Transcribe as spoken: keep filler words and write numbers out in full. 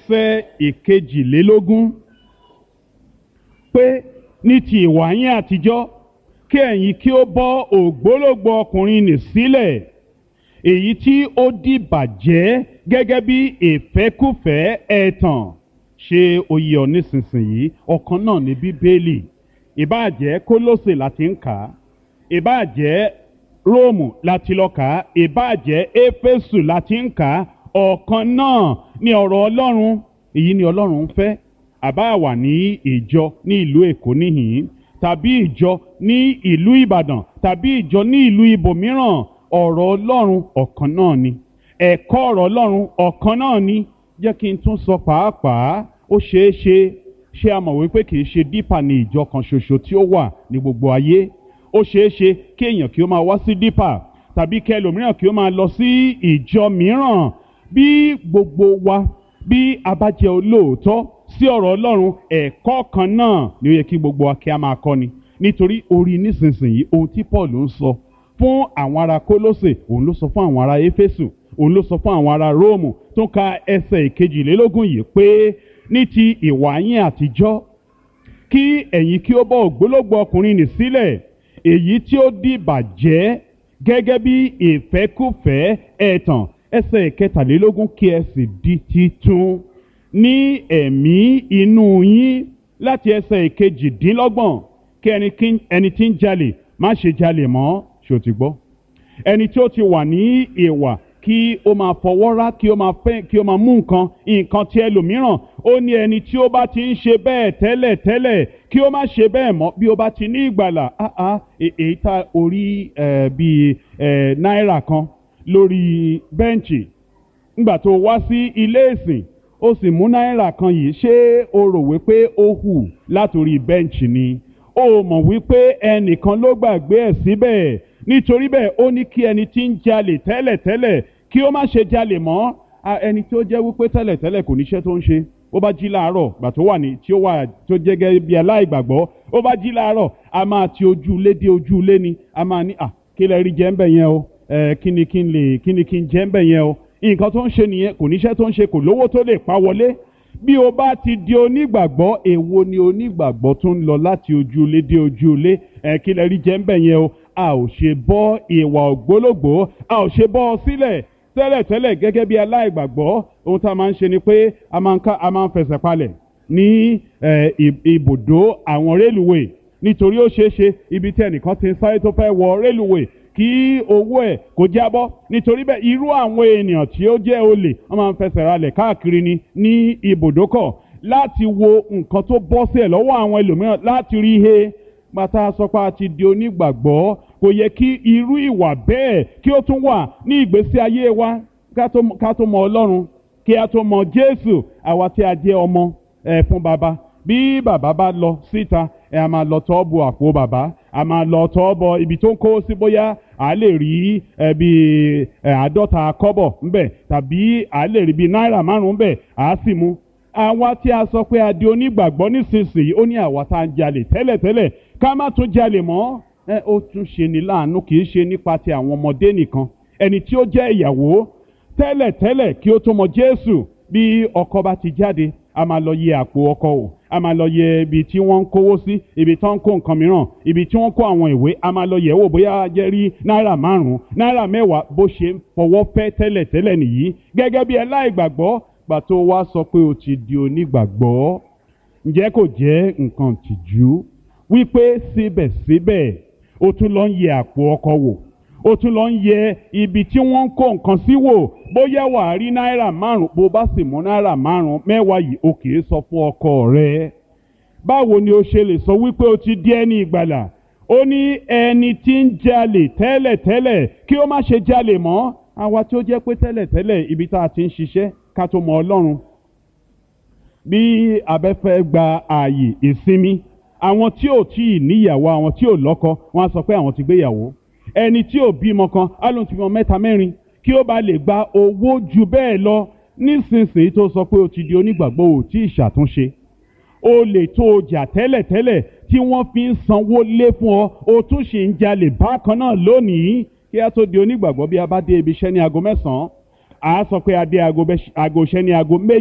ẹsẹ̀ ìkejìlélógún pé ní ti ìwà yín àtijọ́ kí ẹ̀yin kí ó bọ́ ògbólógbòó ọkùnrin nì sílẹ̀, èyí tí ó dìbàjẹ́ gẹ́gẹ́ bí ìfẹ́kúfẹ̀ẹ́ ẹ̀tàn. Ṣé ó yé ọ nísinsìnyí? Ọ̀kan náà ní Bíbélì. Ìbáà jẹ́ Kólósè láti ń kà á, ìbáà jẹ́ Róòmù láti lọ kà á, ìbáà jẹ́ Éfésù láti ń kà á, ọ̀kan náà ni ọ̀rọ̀ Ọlọ́run. Èyí ni Ọlọ́run ń fẹ́. Àbá wà ní ìjọ ní ìlú Èkó níhìn-ín, tàbí ìjọ ní ìlú Ìbàdàn, tàbí ìjọ ní ìlú ibòmíràn, ọ̀rọ̀ Ọlọ́run ọ̀kan náà ni. Ẹ̀kọ́ ọ̀rọ̀ Ọlọ́run ọ̀kan náà ni. Jẹ́ kí n tún sọ pàápàá, ó ṣeé ṣe ṣé a mọ̀ wípé kì í ṣe dípà ní ìjọ kan ṣoṣo tí ó wà ní gbogbo ayé. Ó ṣeé ṣe kí èèyàn kí ó máa wá sí dípà, tàbí kí ẹlòmíràn kí ó máa lọ sí ìjọ mìíràn. Bí gbogbo wa bí a bá jẹ́ olóòótọ́ sí ọ̀rọ̀ Ọlọ́run, ẹ̀kọ́ kan náà ni ó yẹ kí gbogbo wa kí a máa kọ́ ni. Nítorí orí nísinsìnyí ohun tí Paul ń sọ fún àwọn ará Kólósè, òun ló sọ fún àwọn ará Éfésù, òun ló sọ fún àwọn ará Róòmù. Tó ń ka ẹsẹ̀ ìkejìlélógún yìí pé ní ti ìwà yín àtijọ́ kí ẹ̀yin kí ó bọ́ ògbólógbòó ọkùnrin nì sílẹ̀, èyí tí ó dìbàjẹ́ gẹ́gẹ́ bí ìfẹ́kúfẹ̀ẹ́ ẹ̀tàn. Ẹsẹ̀ ìkẹtàlélógún kí ẹ sì di titun ní ẹ̀mí inú yín. Láti ẹsẹ̀ ìkejìdínlọ́gbọ̀n kí ẹni tí ń jalè má ṣe jalè mọ́. Ṣé o ti gbọ́? Ẹni tí ó ti wà ní ìwà kí ó máa fọwọ́ rá, kí ó máa fẹ́, kí ó máa mú nǹkan nǹkan tí ẹlòmíràn, ó ní ẹni tí ó bá ti ń ṣe bẹ́ẹ̀ tẹ́lẹ̀ tẹ́lẹ̀ kí ó má ṣe bẹ́ẹ̀ mọ́ bí ó bá ti ní ìgbàlà. áá èyí tá orí bíi náírà kan lórí bẹ́ǹchì ńgbà tó wá sí ilé ìsìn, ó sì mú náírà kan yìí, ṣé o rò wípé ó hù látòrí bẹ́ǹchì ni? ó mọ̀ wípé ẹnìkan ló gbàgbé ẹ̀ síbẹ̀. Nítorí bẹ́ẹ̀ ó ní kí ẹni tí ń jalè tẹ́lẹ̀ tẹ́lẹ̀ kí ó má ṣe jalè mọ́. Ẹni tí ó jẹ́ wípé tẹ́lẹ̀ tẹ́lẹ̀ kò níṣẹ́ tó ń ṣe, ó bá jí láàárọ̀ gbà tó wà ní tí ó wà tó jẹ́ gẹ́gẹ́ bí aláìgbàgbọ́, ó bá jí láàárọ̀ a máa ti ojú ilé dé ojú ilé ni, a máa ní à kí lẹ rí jẹ ń bẹ̀ yẹn o, ẹ kí ni kí n lè kí ni kí n jẹ ń bẹ̀ yẹn o. Nǹkan tó ń ṣe nìyẹn, kò níṣẹ́ tó ń ṣe, kò lówó tó lè pa wọlé. Bí o bá ti di onígbàgbọ́, èwo ni onígbàgbọ́ tó ń lọ láti ojú ilé dé ojú ilé, ẹ kí lẹ rí jẹ ń bẹ̀ yẹn o. A ò ṣe bọ́ ìwà ògbólógbòó, a ò ṣe bọ́ ọ sílẹ̀. Tẹ́lẹ̀tẹ́lẹ̀ gẹ́gẹ́ bí aláìgbàgbọ́, ohun tá a máa ń ṣe ni pé a máa ń ká a máa ń fẹsẹ̀ palẹ̀ ní ibùdó àwọn rélùwé, nítorí ó ṣeé ṣe ibi tí ẹnìkan ti ń sáré tó fẹ́ wọ rélùwé kí owó ẹ̀ kó jábọ́. Nítorí bẹ́ẹ̀ irú àwọn ènìyàn tí ó jẹ́ olè wọ́n máa ń fẹsẹ̀ ralẹ̀ káàkiri ni ní ibùdókọ̀ láti wo nǹkan tó bọ́ sí ẹ̀ lọ́wọ́ àwọn ẹlòmíràn láti rí he. Pátá sọpá ti di onígbàgbọ́, kò yẹ kí irú ìwà bẹ́ẹ̀ kí ó tún wà ní ìgbésí ayé wa. Ká tó mọ Ọlọ́run, kí a tó mọ Jésù, àwa tí a jẹ́ ọmọ ẹ̀ fún bàbá. Bí bàbá bá lọ síta, ẹ̀ a máa lọ tọ́ bọ àpò bàbá, a máa lọ tọ́ bọ ibi tó ń kó sí, bóyá a lè rí ẹbí àádọ́ta kọ́bọ̀ ńbẹ̀, tàbí a lè rí bí náírà márùn-ún ńbẹ̀, a sì mú. Àwa tí a sọ pé a di onígbàgbọ́ nísinsìnyí, ó ní àwa tá a ń jalè tẹ́lẹ̀tẹ́lẹ̀ ká má tún jalè mọ́. ẹ ó tún ṣe ní láàánú, kì í ṣe nípa ti àwọn ọmọdé nìkan. Ẹni tí ó jẹ́ ìyàwó tẹ́lẹ̀tẹ́lẹ̀ kí ó tó mọ Jésù, bí ọkọ bá ti jáde, a máa lọ yẹ àpò ọkọ wò, a máa lọ yẹ ibi tí wọ́n ń kówó sí, ibi tí wọ́n ń kó nǹkan mìíràn, ibi tí wọ́n ń kó àwọn ìwé, a máa lọ yẹ̀ wò bóyá jẹ́ rí náírà márùn-ún, náírà mẹ́wàá. Bó ṣe ń fọwọ́ fẹ́ tẹ́lẹ̀tẹ́lẹ̀ nìyí. Gẹ́gẹ́ bí aláìgbàgbọ́, gbà tó wá sọ pé o ti di onígbàgbọ́, ǹjẹ́ kò jẹ́ nǹkan tìjú wípé síbẹ̀síbẹ̀ o tún lọ ń yẹ àpò ọkọ wò, o tún lọ ń yẹ ibi tí wọ́n ń kó nǹkan sí wò, bóyá wà á rí náírà márùn-ún. Bó bá sì mú náírà márùn-ún mẹ́wàá yìí, o kì í sọ fún ọkọ rẹ. Báwo ni o ṣe lè sọ wípé o ti di ẹni ìgbàlà? Ó ní ẹni tí ń jalè tẹ́lẹ̀tẹ́lẹ̀ kí ó má ṣe jalè mọ́. Àwa tí ó jẹ́ pé tẹ́lẹ̀tẹ́lẹ̀ ibi tá a ti ń ṣiṣẹ́ ká tó mọ Ọlọ́run, bí abẹ́fẹ́ gba ààyè ìsinmi, àwọn tí ò tí ì níyàwó, àwọn tí ò lọ́kọ, wọ́n á sọ pé àwọn ti gbéyàwó. Ẹni tí ò bímọ kan á lóun ti bímọ mẹ́ta mẹ́rin kí ó bá lè gba owó ju bẹ́ẹ̀ lọ. Nísinsìnyí tó sọ pé o ti di onígbàgbọ́, ò tí ì ṣàtúnṣe. O lè tó o jà tẹ́lẹ̀tẹ́lẹ̀ tí wọ́n fi ń sanwó lé fún ọ, o tún ṣì ń jalè bákan náà lónìí. Kí a tó di onígbàgbọ́, bí a bá dé ibi iṣẹ́ ní aago mẹ́sàn-án, à á sọ pé a dé aago iṣẹ́ ní aago méje.